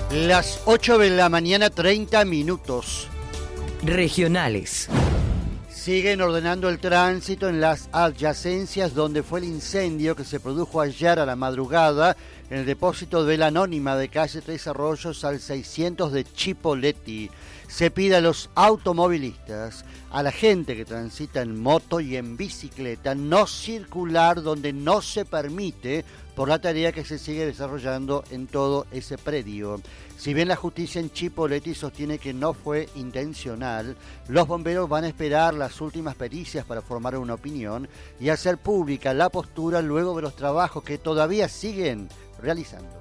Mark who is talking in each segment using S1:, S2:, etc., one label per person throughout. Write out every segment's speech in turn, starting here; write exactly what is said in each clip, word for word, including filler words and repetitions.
S1: Las ocho de la mañana, treinta minutos.
S2: Regionales.
S1: Siguen ordenando el tránsito en las adyacencias donde fue el incendio que se produjo ayer a la madrugada en el depósito de la Anónima de calle Tres Arroyos al seiscientos de Chipoleti. Se pide a los automovilistas, a la gente que transita en moto y en bicicleta, no circular donde no se permite por la tarea que se sigue desarrollando en todo ese predio. Si bien la justicia en Chipoleti sostiene que no fue intencional, los bomberos van a esperar las últimas pericias para formar una opinión y hacer pública la postura luego de los trabajos que todavía siguen realizando.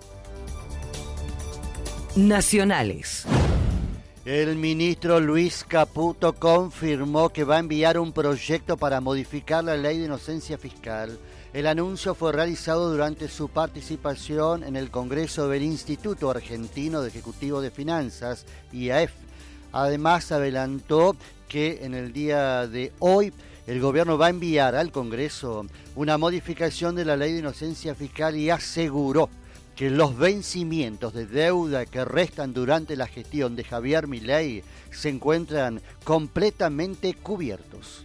S2: Nacionales.
S1: El ministro Luis Caputo confirmó que va a enviar un proyecto para modificar la ley de inocencia fiscal. El anuncio fue realizado durante su participación en el Congreso del Instituto Argentino de Ejecutivo de Finanzas, I A E F. Además, adelantó que en el día de hoy el gobierno va a enviar al Congreso una modificación de la ley de inocencia fiscal y aseguró que los vencimientos de deuda que restan durante la gestión de Javier Milei se encuentran completamente cubiertos.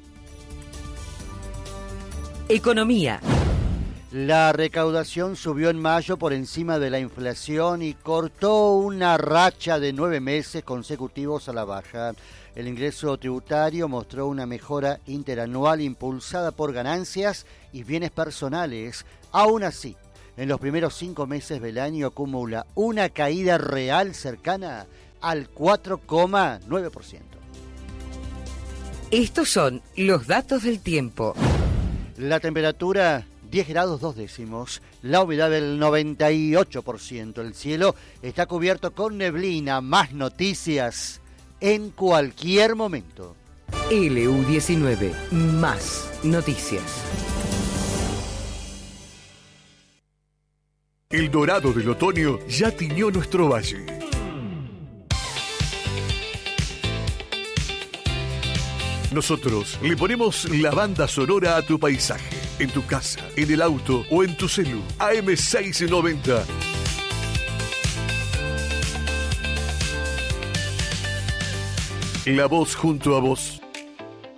S2: Economía.
S1: La recaudación subió en mayo por encima de la inflación y cortó una racha de nueve meses consecutivos a la baja. El ingreso tributario mostró una mejora interanual impulsada por ganancias y bienes personales. Aún así, en los primeros cinco meses del año acumula una caída real cercana al cuatro coma nueve por ciento.
S2: Estos son los datos del tiempo.
S1: La temperatura diez grados dos décimos, la humedad del noventa y ocho por ciento. El cielo está cubierto con neblina. Más noticias en cualquier momento.
S2: L U diecinueve, más noticias.
S3: El dorado del otoño ya tiñó nuestro valle. Nosotros le ponemos la banda sonora a tu paisaje, en tu casa, en el auto o en tu celu. A M seiscientos noventa. La voz junto a vos.